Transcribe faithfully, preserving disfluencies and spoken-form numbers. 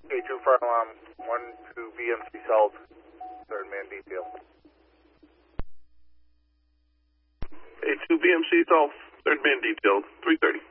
A two fire alarm, one two B M C South, third man detail. A two B M C South, third man detail, three thirty.